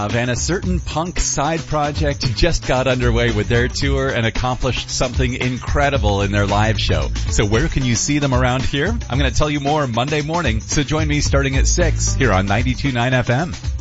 And a certain punk side project just got underway with their tour and accomplished something incredible in their live show. So where can you see them around here? I'm going to tell you more Monday morning, so join me starting at 6 here on 92.9 FM.